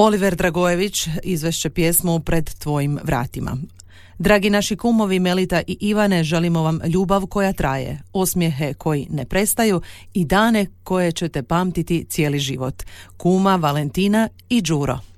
Oliver Dragojević izvešće pjesmu Pred tvojim vratima. Dragi naši kumovi Melita i Ivane, želimo vam ljubav koja traje, osmijehe koji ne prestaju i dane koje ćete pamtiti cijeli život. Kuma Valentina i Đuro.